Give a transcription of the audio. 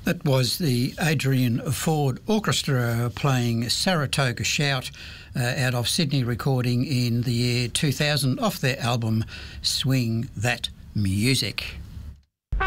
That was the Adrian Ford Orchestra playing Saratoga Shout out of Sydney, recording in the year 2000 off their album Swing That Music.